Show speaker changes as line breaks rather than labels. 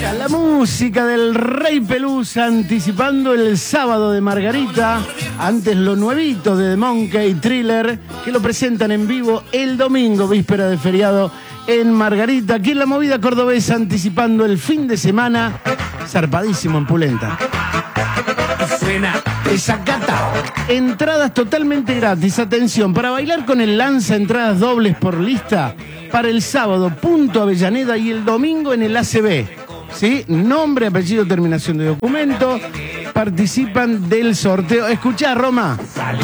La música del Rey Pelusa anticipando el sábado de Margarita. Antes lo nuevito de The Monkey Thriller, que lo presentan en vivo el domingo, víspera de feriado en Margarita. Aquí en la movida cordobesa anticipando el fin de semana. Zarpadísimo en Pulenta.
Suena
Desacata. Entradas totalmente gratis. Atención, para bailar con el Lanza, entradas dobles por lista para el sábado, Punto Avellaneda, y el domingo en el ACB. ¿Sí? Nombre, apellido, terminación de documento. Participan del sorteo. Escuchá, Roma.